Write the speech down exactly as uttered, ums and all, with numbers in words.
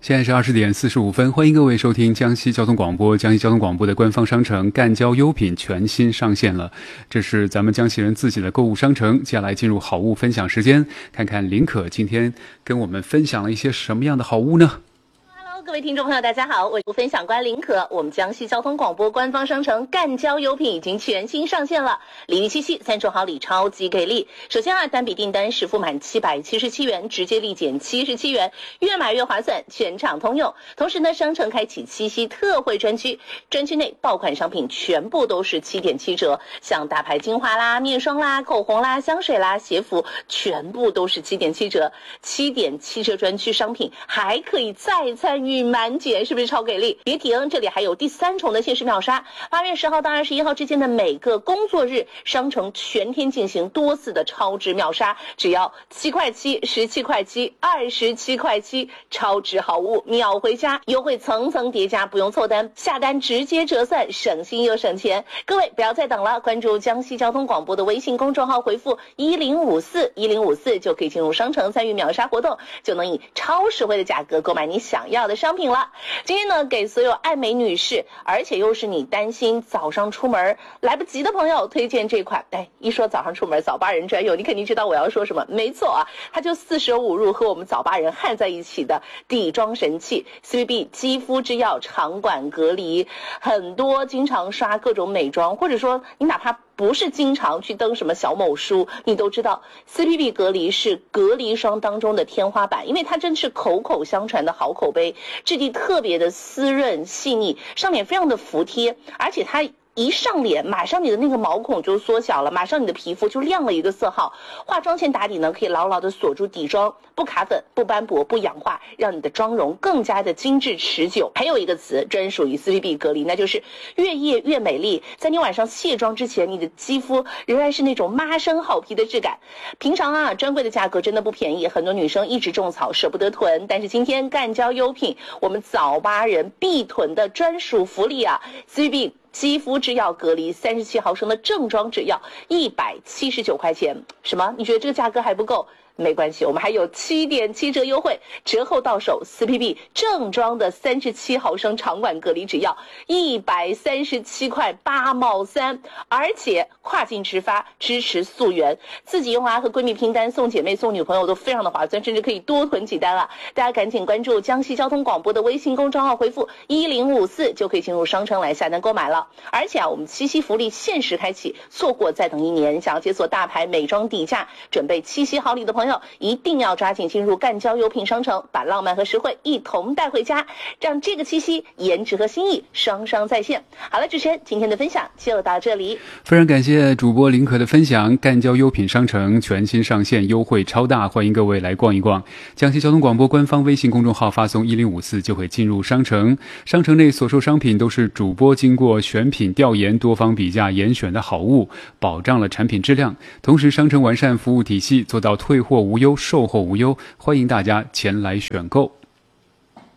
现在是二十点四十五分，欢迎各位收听江西交通广播。江西交通广播的官方商城赣交优品全新上线了，这是咱们江西人自己的购物商城。接下来进入好物分享时间，看看林可今天跟我们分享了一些什么样的好物呢？ 各位听众朋友大家好，我是分享官林可。我们江西交通广播官方商城赣交优品已经全新上线了，礼遇七夕三重好礼超级给力。首先啊，单笔订单实付满七百七十七元，直接立减七十七元，越买越划算，全场通用。同时呢，商城开启七夕特惠专区，专区内爆款商品全部都是七点七折，像大牌精华啦、面霜啦、口红啦、香水啦、鞋服，全部都是七点七折。七点七折专区商品还可以再参与满减，是不是超给力？别停，这里还有第三重的限时秒杀，八月十号到二十一号之间的每个工作日，商城全天进行多次的超值秒杀，只要七块七、十七块七、二十七块七，超值好物秒回家，优惠层层叠加，不用凑单，下单直接折算，省心又省钱。各位不要再等了，关注江西交通广播的微信公众号，回复一零五四一零五四就可以进入商城参与秒杀活动，就能以超实惠的价格购买你想要的商品了。今天呢，给所有爱美女士，而且又是你担心早上出门来不及的朋友，推荐这款。哎，一说早上出门早八人专用，你肯定知道我要说什么。没错啊，它就四舍五入和我们早八人焊在一起的底妆神器 C V B 肌肤之钥长管隔离。很多经常刷各种美妆，或者说你哪怕不是经常去登什么小某书，你都知道 C P B 隔离是隔离霜当中的天花板，因为它真是口口相传的好口碑，质地特别的湿润细腻，上脸非常的服帖，而且它一上脸，马上你的那个毛孔就缩小了，马上你的皮肤就亮了一个色号。化妆前打底呢，可以牢牢的锁住底妆，不卡粉、不斑驳、不氧化，让你的妆容更加的精致持久。还有一个词专属于 C P B 隔离，那就是越夜越美丽。在你晚上卸妆之前，你的肌肤仍然是那种妈生好皮的质感。平常啊，专柜的价格真的不便宜，很多女生一直种草舍不得囤，但是今天赣交优品，我们早八人必囤的专属福利啊 ，C P B。肌肤之钥隔离三十七毫升的正装指药一百七十九块钱，什么？你觉得这个价格还不够？没关系，我们还有七点七折优惠，折后到手 C P B 正装的三十七毫升长管隔离指药一百三十七块八毛三，而且跨境直发，支持溯源，自己用啊和闺蜜拼单，送姐妹送女朋友都非常的划算，甚至可以多囤几单啊！大家赶紧关注江西交通广播的微信公众号，回复一零五四就可以进入商城来下单购买了。而且啊，我们七夕福利限时开启，错过再等一年。想要解锁大牌美妆底价，准备七夕好礼的朋友朋友一定要抓紧进入赣交优品商城，把浪漫和实惠一同带回家，让这个七夕颜值和心意双双在线。好了，主持人今天的分享就到这里， 非常感谢主播林可的分享。赣交优品商城全新上线，优惠超大，欢迎各位来逛一逛。江西交通广播官方微信公众号发送一零五四就会进入商城，商城内所售商品都是主播经过选品调研、多方比价严选的好物，保障了产品质量。同时，商城完善服务体系，做到退货无忧、售后无忧，欢迎大家前来选购。